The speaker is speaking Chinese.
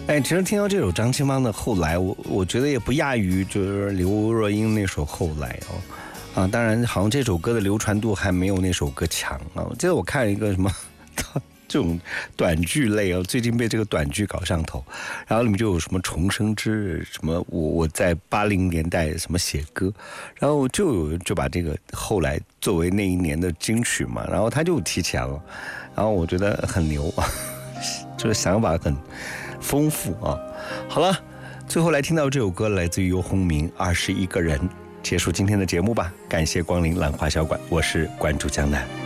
哎，其实听到这首张清芳的《后来》，我觉得也不亚于就是刘若英那首《后来》哦。当然，好像这首歌的流传度还没有那首歌强啊。我记得我看了一个什么这种短剧类哦，最近被这个短剧搞上头，然后里面就有什么重生之日，什么我在80年代什么写歌，然后就把这个后来作为那一年的金曲嘛，然后他就提前了，然后我觉得很牛，就是想法很丰富啊。好了，最后来听到这首歌，来自于游鸿明《21个人》，结束今天的节目吧。感谢光临兰花小馆，我是关注江南。